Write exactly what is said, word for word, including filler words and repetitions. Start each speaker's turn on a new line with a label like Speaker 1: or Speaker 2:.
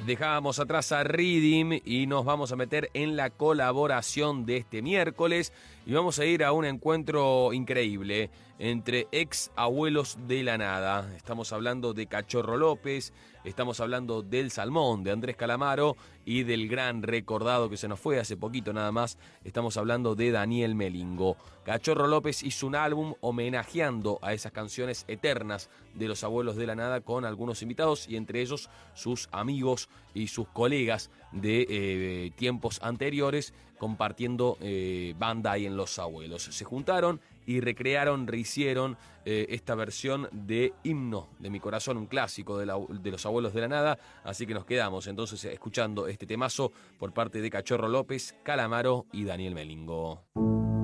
Speaker 1: Dejábamos atrás a Riddim y nos vamos a meter en la colaboración de este miércoles y vamos a ir a un encuentro increíble entre ex abuelos de la nada. Estamos hablando de Cachorro López, estamos hablando del Salmón, de Andrés Calamaro y del gran recordado que se nos fue hace poquito nada más. Estamos hablando de Daniel Melingo. Cachorro López hizo un álbum homenajeando a esas canciones eternas de los abuelos de la nada con algunos invitados y entre ellos sus amigos y sus colegas de eh, tiempos anteriores compartiendo eh, banda ahí en Los Abuelos. Se juntaron y recrearon, rehicieron eh, esta versión de Himno de mi corazón, un clásico de, la, de Los Abuelos de la Nada, así que nos quedamos entonces escuchando este temazo por parte de Cachorro López, Calamaro y Daniel Melingo.